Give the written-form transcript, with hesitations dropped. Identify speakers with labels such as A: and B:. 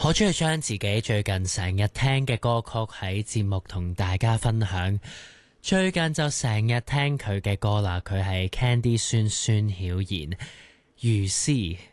A: 好中意將自己最近成日聽嘅歌曲喺節目同大家分享。最近就成日聽佢嘅歌啦，佢係 Candy 孫曉妍，如詩。